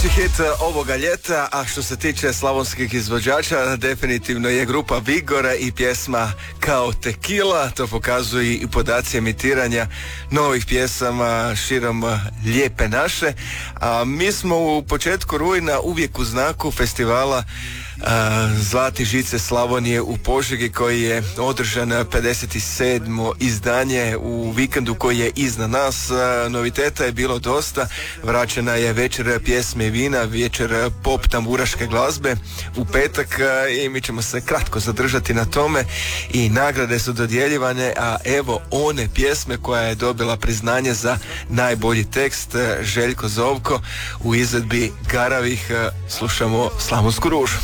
najveći hit ovoga ljeta, a što se tiče slavonskih izvođača, definitivno je grupa Vigora i pjesma Kao Tekila. To pokazuju i podaci emitiranja novih pjesama širom Lijepe naše. A mi smo u početku rujna uvijek u znaku festivala Zlati žice Slavonije u Požegi, koji je održan 57. izdanje u vikendu koji je iznad nas. Noviteta je bilo dosta. Vraćena je večer pjesme i vina, večer pop tamburaške glazbe u petak i mi ćemo se kratko zadržati na tome i nagrade su dodjeljivane, a evo one pjesme koja je dobila priznanje za najbolji tekst, Željko Zovko u izvedbi Garavih. Slušamo Slavonsku ružu.